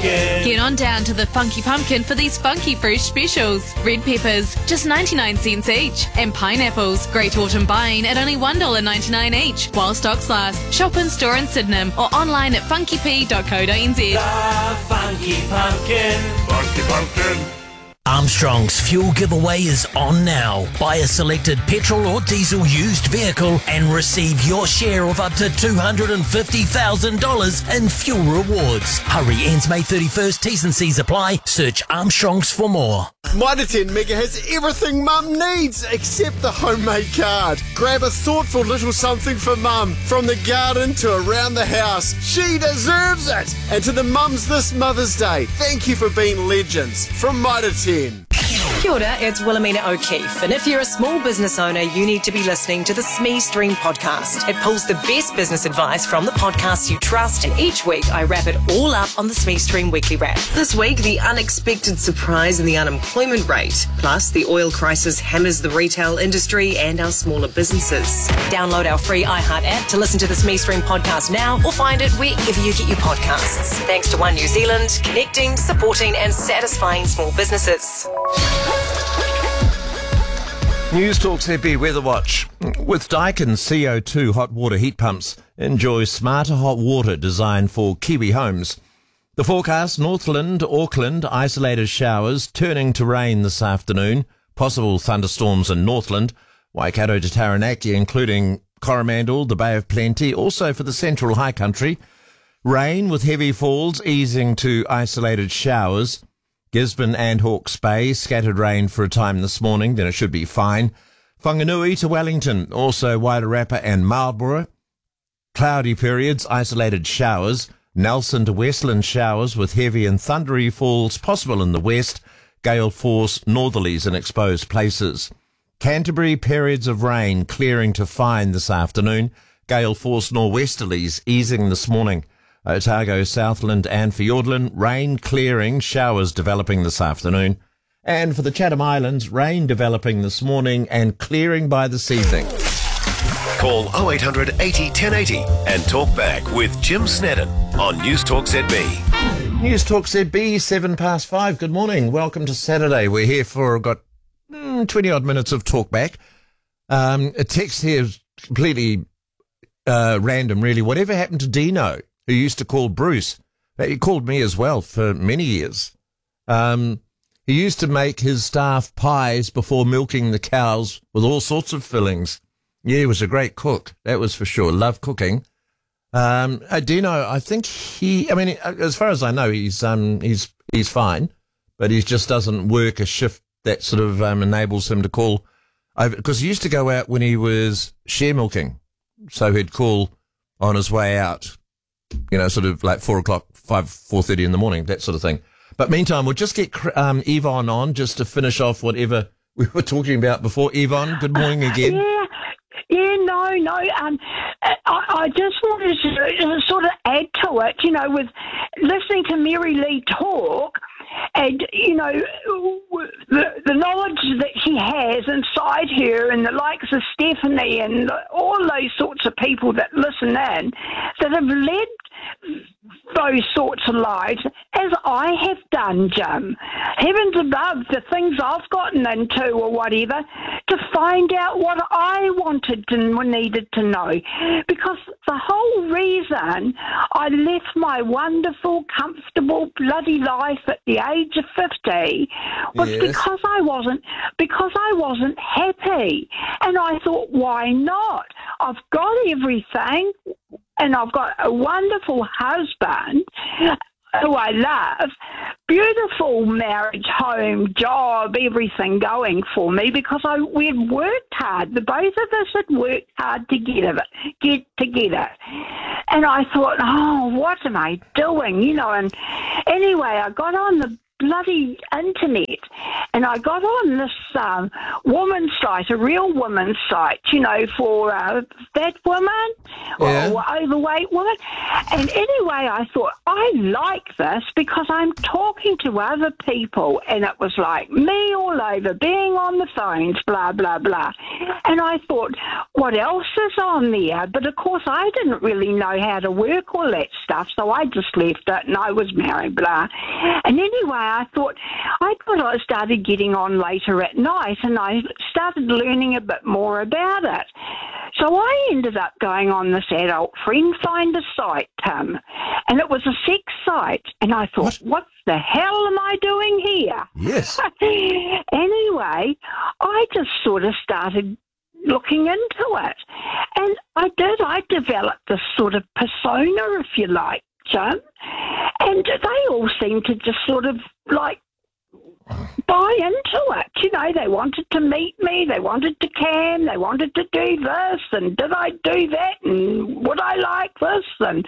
Pumpkin. Get on down to the Funky Pumpkin for these funky fresh specials. Red peppers, just 99 cents each. And pineapples, great autumn buying at only $1.99 each. While stocks last, shop in store in Sydenham or online at funkyp.co.nz. The Funky Pumpkin. Funky Pumpkin. Armstrong's fuel giveaway is on now. Buy a selected petrol or diesel used vehicle and receive your share of up to $250,000 in fuel rewards. Hurry, ends May 31st. T's and C's apply. Search Armstrong's for more. Mitre 10 Mega has everything Mum needs except the homemade card. Grab a thoughtful little something for Mum. From the garden to around the house. She deserves it. And to the mums this Mother's Day, thank you for being legends. From Mitre 10. Kia ora, it's Wilhelmina O'Keefe, and if you're a small business owner, you need to be listening to the SME Stream podcast. It pulls the best business advice from the podcasts you trust, and each week I wrap it all up on the SME Stream Weekly Wrap. This week, the unexpected surprise in the unemployment rate, plus the oil crisis hammers the retail industry and our smaller businesses. Download our free iHeart app to listen to the SME Stream podcast now, or find it wherever you get your podcasts. Thanks to One New Zealand, connecting, supporting and satisfying small businesses. News Talk ZB Weather Watch. With Daikin CO2 hot water heat pumps, enjoy smarter hot water designed for Kiwi homes. The forecast, Northland, Auckland, isolated showers, turning to rain this afternoon, possible thunderstorms in Northland, Waikato to Taranaki, including Coromandel, the Bay of Plenty, also for the central high country. Rain with heavy falls, easing to isolated showers. Gisborne and Hawke's Bay, scattered rain for a time this morning, then it should be fine. Whanganui to Wellington, also Wairarapa and Marlborough. Cloudy periods, isolated showers. Nelson to Westland showers with heavy and thundery falls possible in the west. Gale force northerlies in exposed places. Canterbury, periods of rain clearing to fine this afternoon. Gale force nor'westerlies easing this morning. Otago, Southland and Fiordland, rain clearing, showers developing this afternoon. And for the Chatham Islands, rain developing this morning and clearing by this evening. Call 0800 80 1080 and talk back with Jim Snedden on News Talk ZB. News Talk ZB, 5:07. Good morning. Welcome to Saturday. We're here for, got 20 odd minutes of talk back. A text here is completely random, really. Whatever happened to Dino, who used to call Bruce? He called me as well for many years. He used to make his staff pies before milking the cows with all sorts of fillings. Yeah, he was a great cook. That was for sure. Loved cooking. Dino, I think as far as I know, he's fine, but he just doesn't work a shift that sort of enables him to call over, because he used to go out when he was share milking. So he'd call on his way out, sort of like 4:30 in the morning, that sort of thing. But meantime, we'll just get Yvonne on just to finish off whatever we were talking about before. Yvonne, good morning again. No. I just wanted to sort of add to it, with listening to Mary Lee talk and, the knowledge that she has inside her and the likes of Stephanie and all those sorts of people that listen in that have led those sorts of lives, as I have done, Jim. Heavens above, the things I've gotten into or whatever, to find out what I wanted and needed to know. Because the whole reason I left my wonderful, comfortable, bloody life at the age of 50 was because I wasn't happy. And I thought, why not? I've got everything. And I've got a wonderful husband who I love, beautiful marriage, home, job, everything going for me because we had worked hard. The both of us had worked hard to get together. And I thought, what am I doing? And anyway, I got on the bloody internet and I got on this woman's site, a real woman's site, for that woman or overweight woman. And anyway, I thought, I like this because I'm talking to other people, and it was like me all over, being on the phones, blah, blah, blah. And I thought, what else is on there? But of course, I didn't really know how to work all that stuff, so I just left it, and I was married, blah. And anyway, I thought I started getting on later at night, and I started learning a bit more about it. So I ended up going on this adult friend finder site, Tim, and it was a sex site, and I thought, what the hell am I doing here? Yes. Anyway, I just sort of started looking into it, and I developed this sort of persona, if you like, Jim, and they all seemed to just sort of like buy into it. They wanted to meet me, they wanted to cam, they wanted to do this, and did I do that, and would I like this, and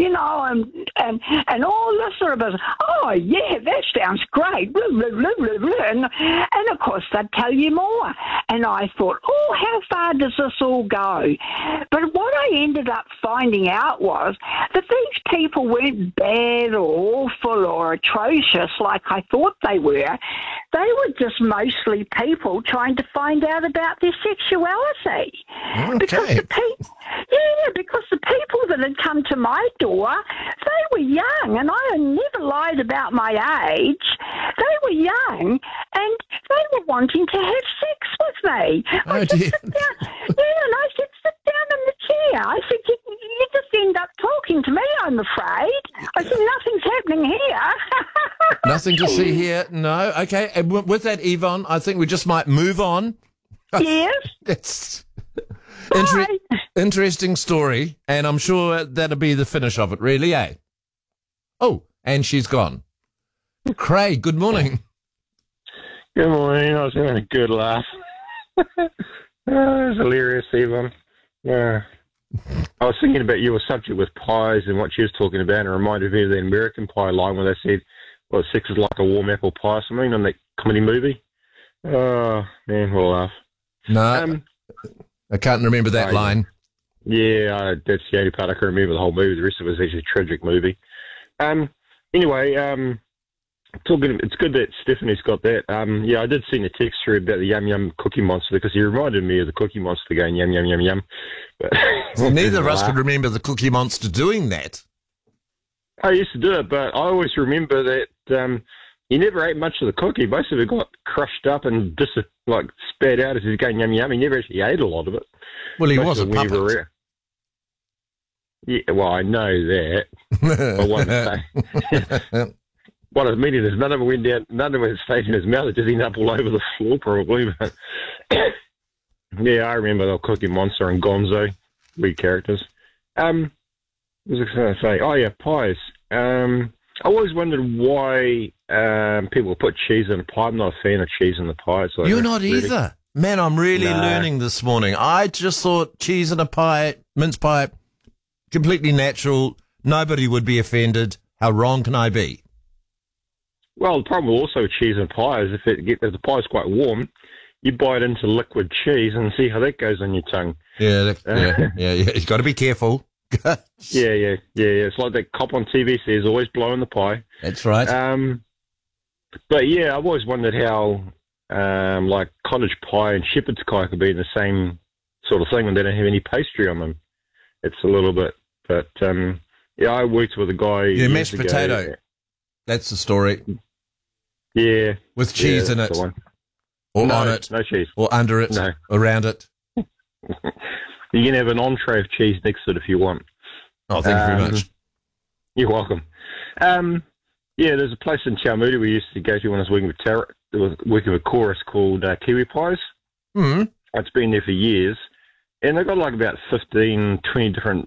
and all this sort of business. Oh yeah, that sounds great, blah, blah, blah, blah, blah. And of course they'd tell you more, and I thought, oh, how far does this all go? But what I ended up finding out was that these people weren't bad or awful or atrocious like I thought they were. They were just mostly people trying to find out about their sexuality. Okay. Because the people that had come to my door, they were young, and I never lied about my age. They were young, and they were wanting to have sex with me. I said, sit down. And I said, sit down in the chair. I said, you just end up talking to me, I'm afraid. I said, nothing's happening here. Nothing to see here. No. Okay. And with that, Yvonne, I think we just might move on. Yes. It's interesting story, and I'm sure that'll be the finish of it, really, eh? Oh, and she's gone. Craig, good morning. Good morning. I was having a good laugh. It was hilarious, Yvonne. Yeah. I was thinking about your subject with pies and what she was talking about, and it reminded me of the American Pie line where they said, well, sex is like a warm apple pie or something on that comedy movie. Oh, man, we'll laugh. No, I can't remember that line. Yeah, that's the only part I can remember the whole movie. The rest of it was actually a tragic movie. Anyway, it's good that Stephanie's got that. I did send a text through about the Yum Yum Cookie Monster because he reminded me of the Cookie Monster going yum, yum, yum, yum. But neither of us could remember the Cookie Monster doing that. I used to do it, but I always remember that he never ate much of the cookie. Most of it got crushed up and just spat out as he's going yum yum. He never actually ate a lot of it. Well, he was a puppet. Yeah, well, I know that. I want to say. What I mean is none of it stayed in his mouth. It just ended up all over the floor, probably. But yeah, I remember the Cookie Monster and Gonzo, lead characters. What was I going to say? Oh, yeah, pies. I always wondered why people put cheese in a pie. I'm not a fan of cheese in the pie. So you're not either. Man, I'm really learning this morning. I just thought cheese in a pie, mince pie, completely natural. Nobody would be offended. How wrong can I be? Well, the problem also with cheese and pie is if the pie is quite warm, you bite into liquid cheese and see how that goes on your tongue. Yeah. You've got to be careful. Yeah. It's like that cop on TV says, always blowing the pie. That's right. But yeah, I've always wondered how cottage pie and shepherd's pie could be the same sort of thing when they don't have any pastry on them. It's a little bit, but I worked with a guy. Yeah, mashed potato. That's the story. Yeah, with cheese in it, or on it, no cheese, or under it, no, around it. You can have an entree of cheese next to it if you want. Oh, thank you very much. You're welcome. There's a place in Chamuti we used to go to when I was working with Chorus called Kiwi Pies. Mm-hmm. It's been there for years. And they've got about 15, 20 different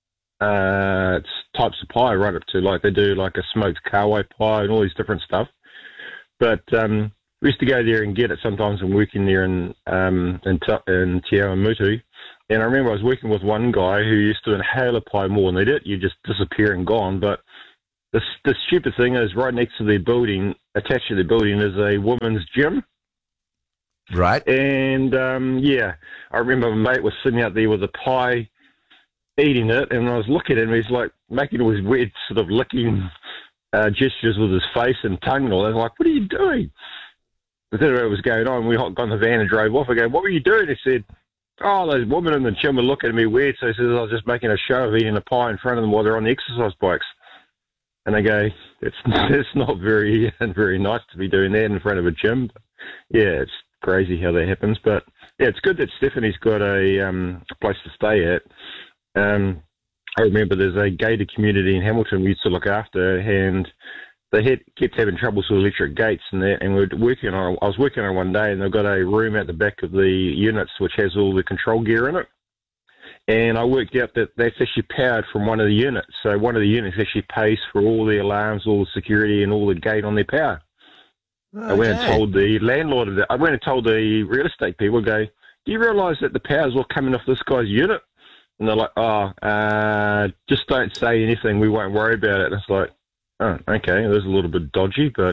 types of pie right up to, they do a smoked kawa pie and all these different stuff. But we used to go there and get it sometimes and working there in Te Awamutu. And I remember I was working with one guy who used to inhale a pie more than they did. You just disappear and gone. But the stupid thing is right next to their building, attached to their building, is a women's gym. Right. And, I remember my mate was sitting out there with a pie, eating it, and I was looking at him. He's like making all his weird sort of licking gestures with his face and tongue and all that. I was like, what are you doing? I didn't know what was going on. We got in the van and drove off. I go, what were you doing? He said, those women in the gym were looking at me weird. So he says, I was just making a show of eating a pie in front of them while they're on the exercise bikes. And I go, it's not very nice to be doing that in front of a gym. But yeah, it's crazy how that happens. But yeah, it's good that Stephanie's got a place to stay at. I remember there's a gated community in Hamilton we used to look after, and they kept having troubles with electric gates and that. And I was working on it one day, and they've got a room at the back of the units which has all the control gear in it. And I worked out that that's actually powered from one of the units. So one of the units actually pays for all the alarms, all the security, and all the gate on their power. Okay. I went and told the landlord of that. I went and told the real estate people, do you realise that the power's all coming off this guy's unit? And they're like, just don't say anything. We won't worry about it. And it's like, oh, okay, it was a little bit dodgy, but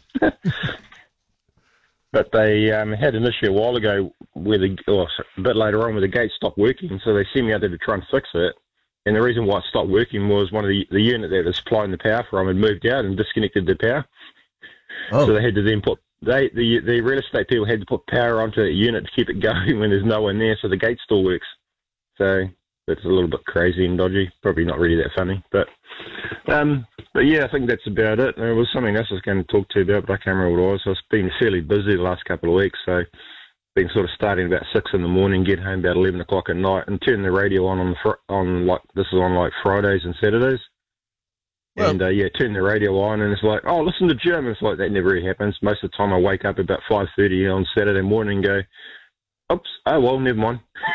but they had an issue a while ago where a bit later on where the gate stopped working, so they sent me out there to try and fix it. And the reason why it stopped working was one of the unit that was supplying the power from had moved out and disconnected the power. Oh. So they had to then the real estate people had to put power onto the unit to keep it going when there's no one there, so the gate still works. So that's a little bit crazy and dodgy. Probably not really that funny, but yeah, I think that's about it. There was something else I was going to talk to you about, but I can't remember what it was. I've been fairly busy the last couple of weeks, so been sort of starting about 6 in the morning, get home about 11 o'clock at night, and turn the radio on this is on like Fridays and Saturdays. Well, and turn the radio on, and it's like, listen to Jim. It's like that never really happens. Most of the time, I wake up about 5:30 on Saturday morning and go, oops, never mind.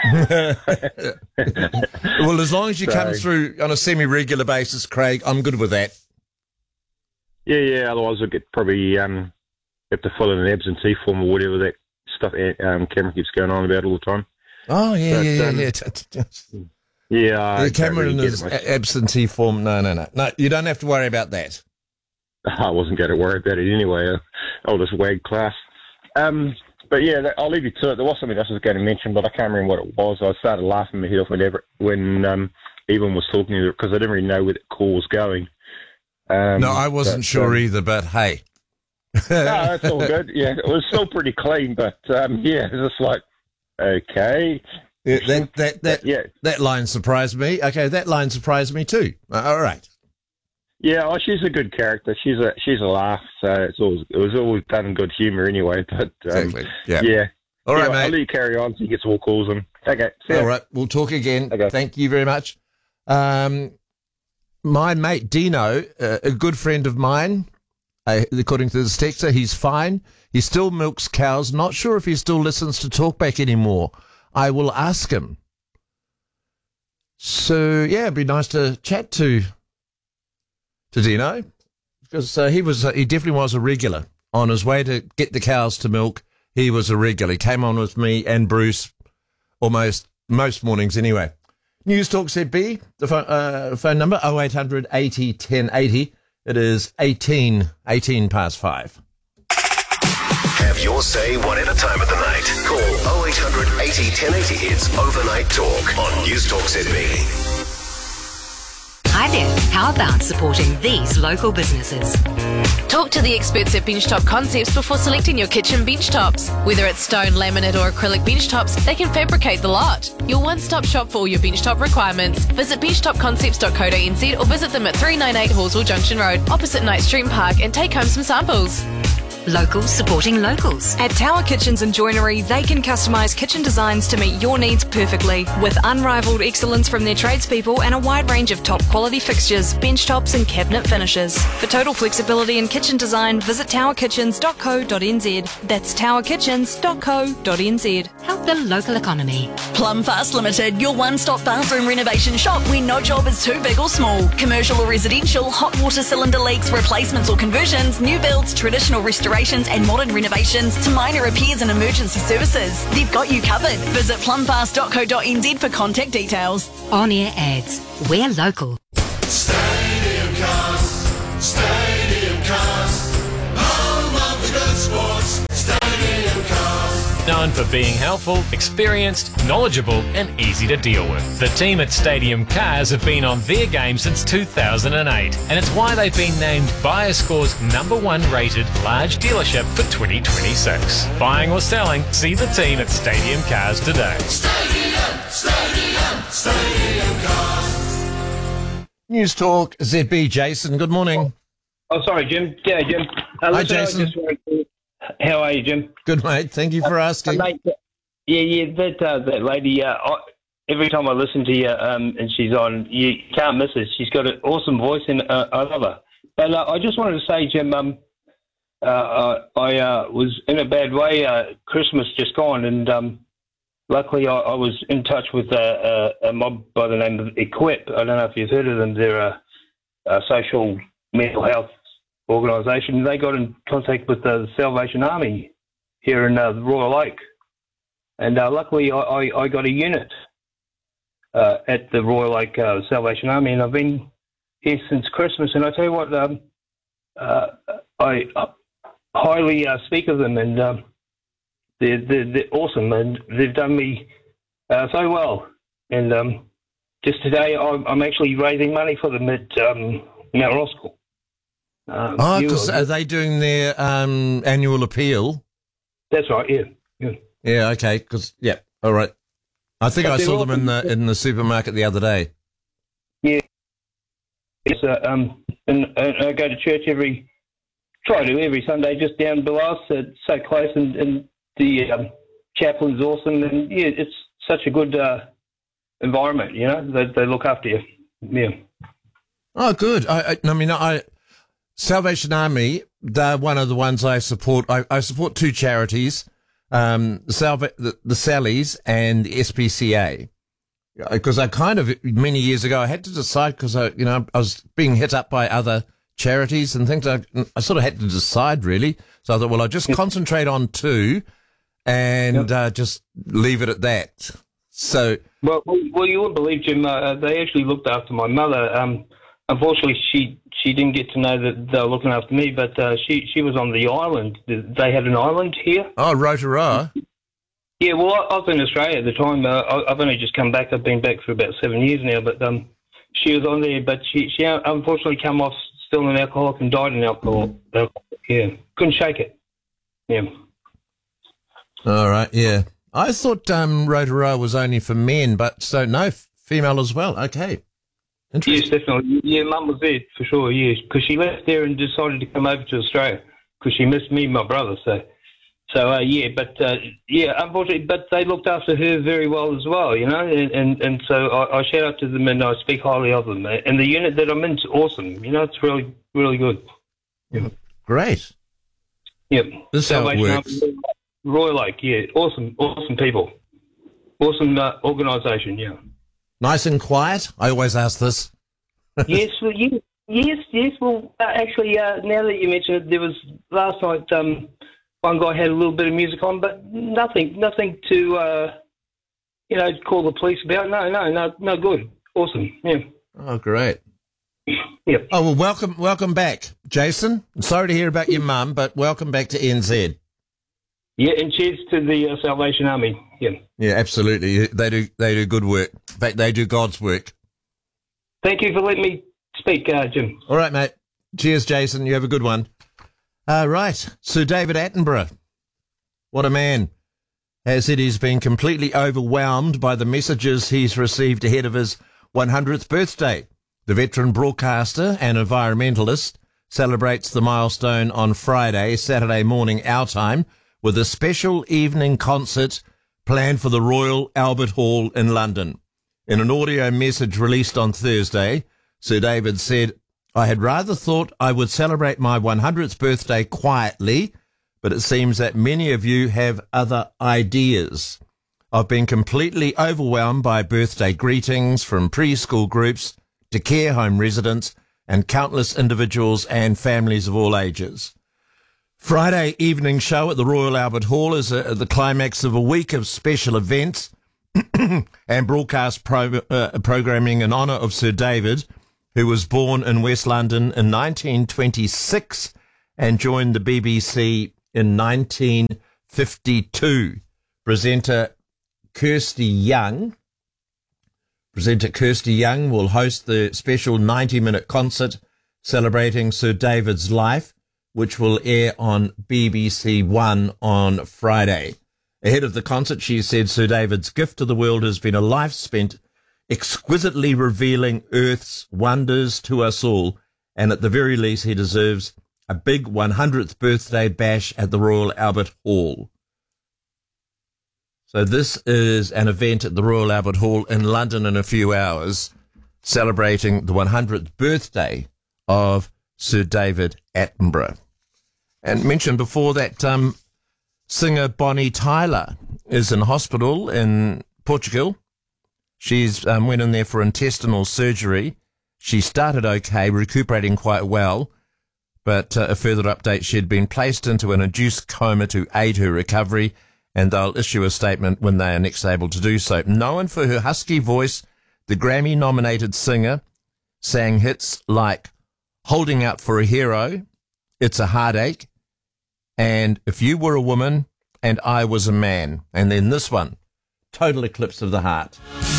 Well, as long as you come through on a semi-regular basis, Craig, I'm good with that. Yeah, otherwise I'll probably have to fill in an absentee form or whatever that stuff Cameron keeps going on about all the time. Oh, yeah. Yeah. Cameron and his absentee form, no. No, you don't have to worry about that. I wasn't going to worry about it anyway. I'll just wag class. But yeah, I'll leave you to it. There was something else I was going to mention, but I can't remember what it was. I started laughing my head off when Evan was talking to it because I didn't really know where the call was going. No, I wasn't sure either, but hey. No, it's all good. Yeah, it was still pretty clean, but it's just like, okay. Yeah, that line surprised me. Okay, that line surprised me too. All right. Yeah, she's a good character. She's a laugh. So it was always done in good humour anyway. But exactly. Yeah. All right, mate. I'll let you carry on so you get some more calls in. Okay. All right. We'll talk again. Okay. Thank you very much. My mate Dino, a good friend of mine, according to this texter, he's fine. He still milks cows. Not sure if he still listens to Talkback anymore. I will ask him. So yeah, it'd be nice to chat to Dino, because he definitely was a regular on his way to get the cows to milk. He was a regular. He came on with me and Bruce almost most mornings anyway. News Talk ZB, the phone number 0800 80 1080. It is 18 past 5. Have your say one at a time of the night. Call 0800 80 1080. It's Overnight Talk on News Talk ZB. Hi there. How about supporting these local businesses? Talk to the experts at Benchtop Concepts before selecting your kitchen bench tops. Whether it's stone, laminate or acrylic bench tops, they can fabricate the lot. Your one-stop shop for all your bench top requirements. Visit benchtopconcepts.co.nz or visit them at 398 Horswell Junction Road, opposite Knight Stream Park, and take home some samples. Locals supporting locals. At Tower Kitchens and Joinery, they can customise kitchen designs to meet your needs perfectly. With unrivaled excellence from their tradespeople and a wide range of top quality fixtures, bench tops and cabinet finishes. For total flexibility in kitchen design, visit towerkitchens.co.nz. That's towerkitchens.co.nz. Help the local economy. Plumfast Limited, your one-stop bathroom renovation shop where no job is too big or small. Commercial or residential, hot water cylinder leaks, replacements or conversions, new builds, traditional restorations and modern renovations to minor repairs and emergency services. They've got you covered. Visit plumfast.co.nz for contact details. On-air ads. We're local. Stadium cars, known for being helpful, experienced, knowledgeable and easy to deal with. The team at Stadium Cars have been on their game since 2008, and it's why they've been named BuyerScore's #1 rated large dealership for 2026. Buying or selling, see the team at Stadium Cars today. Stadium Cars. News Talk ZB, Jason. Good morning. Oh, sorry, Jim. Yeah, Jim. Hi, Jason. How are you, Jim? Good, mate. Thank you for asking. Mate, that lady. Every time I listen to you, and she's on, you can't miss it. She's got an awesome voice, and I love her. But I just wanted to say, Jim, I was in a bad way. Christmas just gone, and luckily I was in touch with a mob by the name of Equip. I don't know if you've heard of them. They're a social mental health organisation. They got in contact with the Salvation Army here in the Royal Oak, and luckily I got a unit at the Royal Oak Salvation Army, and I've been here since Christmas. And I tell you what, I highly speak of them, and they're awesome, and they've done me so well. And just today, I'm actually raising money for them at Mount Roskill. Because are they doing their annual appeal? That's right. Yeah. Yeah. Okay. All right. I think I saw them in the supermarket the other day. Yeah. Yes. And I go to church every Sunday, just down below us. It's so close, and the chaplain's awesome, and yeah, it's such a good environment. You know, they look after you. Yeah. Oh, good. I mean, Salvation Army, they're one of the ones I support. I support two charities, the Sallies and SPCA. Because I kind of, many years ago, I had to decide, because I was being hit up by other charities and things. I sort of had to decide, really. So I thought, well, I'll just concentrate on two and just leave it at that. So, well, you wouldn't believe, Jim. They actually looked after my mother. Unfortunately, she didn't get to know that they were looking after me, but she was on the island. They had an island here. Oh, Rotorua. Yeah, well, I was in Australia at the time. I've only just come back. I've been back for about 7 years now, but she was on there. But she unfortunately came off still an alcoholic and died in alcohol. Yeah, couldn't shake it. Yeah. All right, yeah. I thought Rotorua was only for men, but so no, female as well. Okay. Yes, definitely. Yeah, Mum was there for sure, yes, because she left there and decided to come over to Australia because she missed me and my brother. So unfortunately, but they looked after her very well as well, you know, and so I shout out to them and I speak highly of them. And the unit that I'm in is awesome, you know, it's really, really good. Yeah. Great. Yep. This is how it works. Royal Oak, yeah, awesome people. Awesome organisation, yeah. Nice and quiet? I always ask this. Yes. Well, actually, now that you mention it, there was last night. One guy had a little bit of music on, but nothing to call the police about. No, good, awesome, yeah. Oh, great. Yep. Oh well, welcome back, Jason. I'm sorry to hear about your mum, but welcome back to NZ. Yeah, and cheers to the Salvation Army. Yeah. Yeah, absolutely. They do good work. In fact, they do God's work. Thank you for letting me speak, Jim. All right, mate. Cheers, Jason. You have a good one. Right. Sir David Attenborough. What a man. Has said he's been completely overwhelmed by the messages he's received ahead of his 100th birthday. The veteran broadcaster and environmentalist celebrates the milestone on Friday, Saturday morning our time, with a special evening concert planned for the Royal Albert Hall in London. In an audio message released on Thursday, Sir David said, "I had rather thought I would celebrate my 100th birthday quietly, but it seems that many of you have other ideas. I've been completely overwhelmed by birthday greetings from preschool groups to care home residents and countless individuals and families of all ages. Friday evening show at the Royal Albert Hall is the climax of a week of special events and broadcast programming in honour of Sir David, who was born in West London in 1926 and joined the BBC in 1952. Presenter Kirsty Young will host the special 90-minute concert celebrating Sir David's life, which will air on BBC One on Friday. Ahead of the concert, she said Sir David's gift to the world has been a life spent exquisitely revealing Earth's wonders to us all, and at the very least he deserves a big 100th birthday bash at the Royal Albert Hall. So this is an event at the Royal Albert Hall in London in a few hours, celebrating the 100th birthday of Sir David Attenborough. And mentioned before that singer Bonnie Tyler is in hospital in Portugal. She's went in there for intestinal surgery. She started okay, recuperating quite well, but a further update, she had been placed into an induced coma to aid her recovery, and they'll issue a statement when they are next able to do so. Known for her husky voice, the Grammy-nominated singer sang hits like Holding Out for a Hero, It's a Heartache, and If You Were a Woman and I Was a Man. And then this one, Total Eclipse of the Heart.